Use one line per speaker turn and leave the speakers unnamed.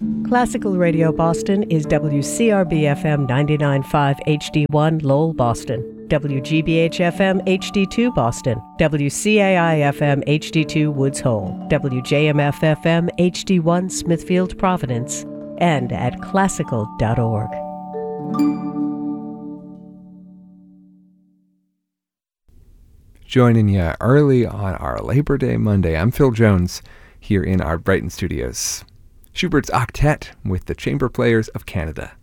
Classical Radio Boston is WCRB-FM 99.5 HD1 Lowell, Boston, WGBH-FM HD2 Boston, WCAI-FM HD2 Woods Hole, WJMF-FM HD1 Smithfield, Providence, and at classical.org.
Joining you early on our Labor Day Monday, I'm Phil Jones here in our Brighton studios. Schubert's Octet with the Chamber Players of Canada.